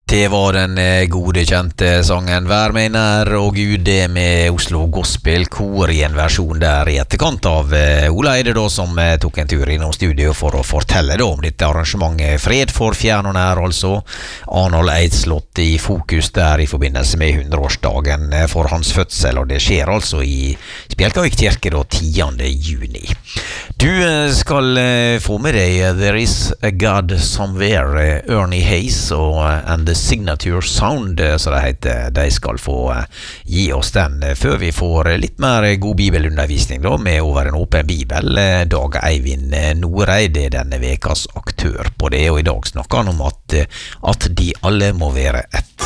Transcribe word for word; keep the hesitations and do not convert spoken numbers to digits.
Det var den eh, gode kjente sangen Vær meg nær og Gud, det med Oslo Gospel Kor i en versjon der i etterkant av eh, Ola Eide da, som eh, tok en tur innom studio for å fortelle da om dette arrangementet Fred for fjern og nær, altså Arnold Eidslott i fokus der i forbindelse med hundreårsdagen eh, for hans fødsel, og det skjer altså i Spjelkavik kirke da tiende juni. Du eh, skal eh, få med deg eh, There is a God Somewhere, eh, Ernie Hayes og eh, And the Signature Sound, så det heter. De skal få gi oss den før vi får litt mer god bibelundervisning da, med over en åpen bibel. Dag Eivind Noreid er denne vekas aktør på det, og i dag snakker han om at, at de alle må være ett.